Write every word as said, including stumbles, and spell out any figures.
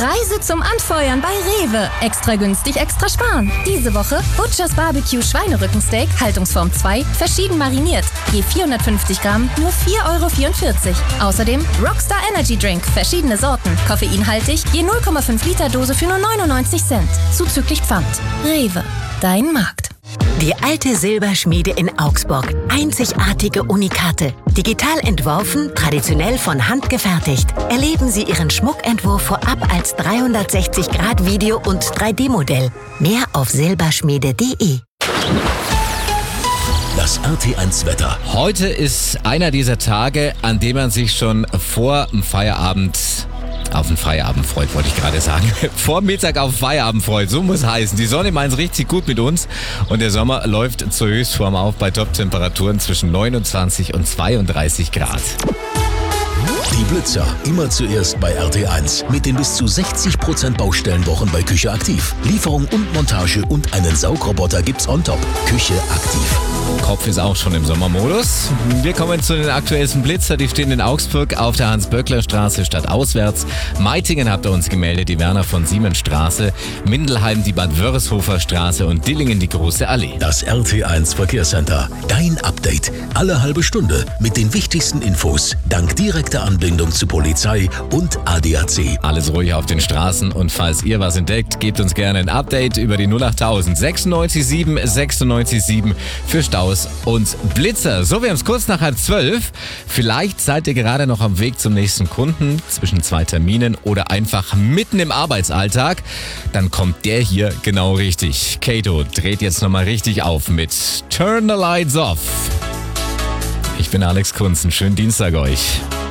Preise zum Anfeuern bei Rewe. Extra günstig, extra sparen. Diese Woche Butchers Barbecue Schweinerückensteak, Haltungsform zwei, verschieden mariniert. Je vierhundertfünfzig Gramm, nur vier Euro vierundvierzig. Außerdem Rockstar Energy Drink, verschiedene Sorten. Koffeinhaltig, je null Komma fünf Liter Dose für nur neunundneunzig Cent. Zuzüglich Pfand. Rewe, dein Markt. Die alte Silberschmiede in Augsburg. Einzigartige Unikate. Digital entworfen, traditionell von Hand gefertigt. Erleben Sie Ihren Schmuckentwurf vorab als dreihundertsechzig Grad Video- und drei D Modell. Mehr auf silberschmiede punkt de. Das R T eins Wetter. Heute ist einer dieser Tage, an dem man sich schon vor dem Feierabend auf den Feierabend freut, wollte ich gerade sagen. Vor Mittag auf Feierabend freut, so muss heißen. Die Sonne meint es richtig gut mit uns und der Sommer läuft zur Höchstform auf bei Top-Temperaturen zwischen neunundzwanzig und zweiunddreißig Grad. Die Blitzer, immer zuerst bei R T eins. Mit den bis zu sechzig Prozent Baustellenwochen bei Küche aktiv. Lieferung und Montage und einen Saugroboter gibt's on top. Küche aktiv. Kopf ist auch schon im Sommermodus. Wir kommen zu den aktuellsten Blitzer. Die stehen in Augsburg auf der Hans-Böckler-Straße stadtauswärts. Meitingen habt ihr uns gemeldet, die Werner-von-Siemens-Straße. Mindelheim die Bad-Wörishofer-Straße und Dillingen die Große Allee. Das R T eins Verkehrscenter. Dein Update. Alle halbe Stunde mit den wichtigsten Infos. Dank direkter Anbindung zu Polizei und A D A C. Alles ruhig auf den Straßen und falls ihr was entdeckt, gebt uns gerne ein Update über die null achttausend sechsundneunzig sieben sechsundneunzig sieben für Staus und Blitzer. So, wir haben es kurz nach halb zwölf. Vielleicht seid ihr gerade noch am Weg zum nächsten Kunden zwischen zwei Terminen oder einfach mitten im Arbeitsalltag. Dann kommt der hier genau richtig. Kato dreht jetzt nochmal richtig auf mit Turn the Lights Off. Ich bin Alex Kunz, einen schönen Dienstag euch.